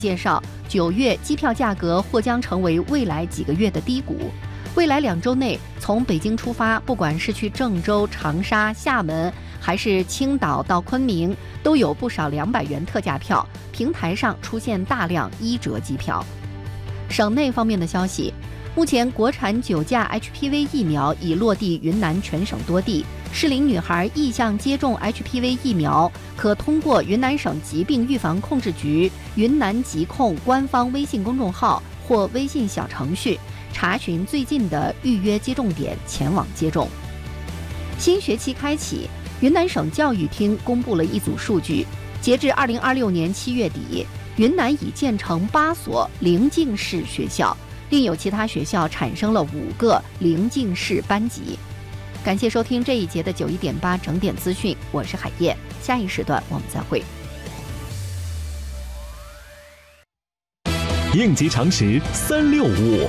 介绍，9月机票价格或将成为未来几个月的低谷。未来2周内，从北京出发，不管是去郑州、长沙、厦门，还是青岛到昆明，都有不少200元特价票，平台上出现大量1折机票。省内方面的消息，目前国产9价 HPV 疫苗已落地云南全省多地，适龄女孩意向接种 HPV 疫苗，可通过云南省疾病预防控制局云南疾控官方微信公众号或微信小程序查询最近的预约接种点，前往接种。新学期开启，云南省教育厅公布了一组数据，截至2026年7月底，云南已建成8所邻近市学校，另有其他学校产生了5个邻近市班级。感谢收听这一节的91.8整点资讯，我是海燕，下一时段我们再会。 应急常识365。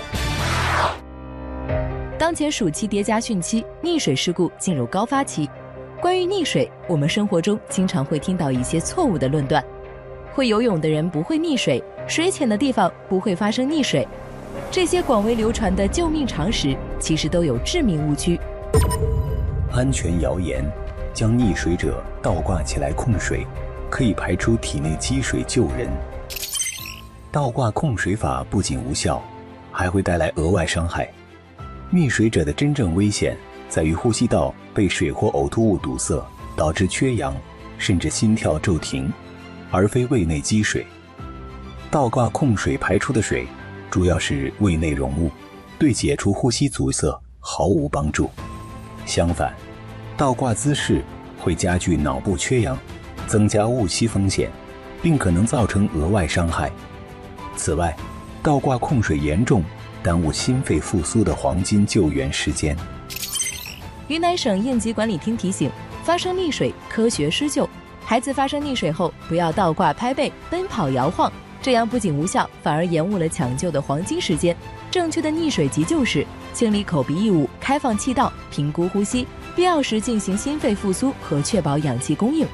当前暑期叠加汛期，溺水事故进入高发期。关于溺水，我们生活中经常会听到一些错误的论断：会游泳的人不会溺水，水浅的地方不会发生溺水。这些广为流传的救命常识，其实都有致命误区。 安全谣言：将溺水者倒挂起来控水，可以排出体内积水救人。倒挂控水法不仅无效，还会带来额外伤害。溺水者的真正危险在于呼吸道被水或呕吐物堵塞，导致缺氧，甚至心跳骤停，而非胃内积水。倒挂控水排出的水主要是胃内溶物，对解除呼吸阻塞毫无帮助。相反，倒挂姿势会加剧脑部缺氧，增加误吸风险，并可能造成额外伤害。此外，倒挂控水严重耽误心肺复苏的黄金救援时间。 云南省应急管理厅提醒：发生溺水科学施救，孩子发生溺水后不要倒挂拍背、奔跑摇晃，这样不仅无效，反而延误了抢救的黄金时间。正确的溺水急救是清理口鼻异物，开放气道，评估呼吸，必要时进行心肺复苏和确保氧气供应。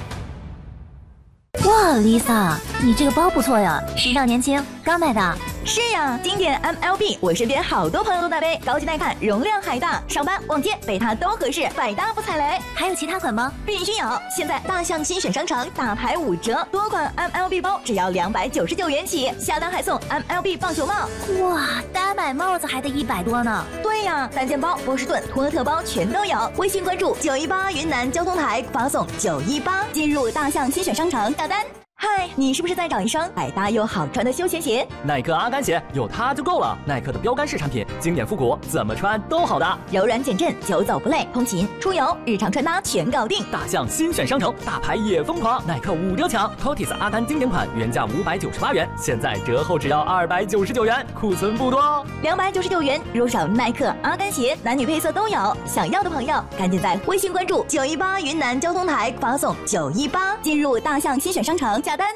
哇 ，Lisa， 你这个包不错呀，时尚年轻，刚买的。 是呀，经典 MLB， 我身边好多朋友都在背，高级耐看，容量还大，上班、逛街背它都合适，百搭不踩雷。 还有其他款吗？ 必须有！现在大象新选商城大牌5折，多款 MLB 包只要299元起，下单还送 MLB 棒球帽。 哇，单买帽子还得100多呢。 对呀，单件包、波士顿、托特包全都有。微信关注918云南交通台，发送918，进入大象新选商城下单。嗨，你是不是在找一双百搭又好穿的休闲鞋？ 耐克阿甘鞋有它就够了。耐克的标杆式产品，经典复古，怎么穿都好的， 柔软减震，久走不累，通勤、出游、日常穿搭全搞定。 大象新选商城，大牌也疯狂，耐克5折抢。Tortis 阿甘经典款原价598元，现在折后只要299元，库存不多哦。 299元，入手耐克阿甘鞋，男女配色都有。想要的朋友，赶紧在微信关注918云南交通台，发送918，进入大象新选商城。下单。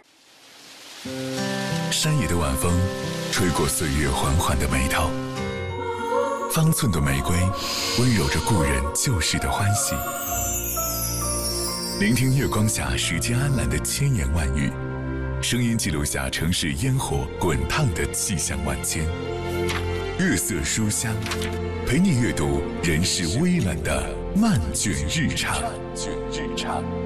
山野的晚风吹过岁月缓缓的眉头，方寸的玫瑰温柔着故人旧时的欢喜。聆听月光下时间安澜的千言万语，声音记录下城市烟火滚烫的气象万千。月色书香，陪你阅读人世微澜的漫卷日常。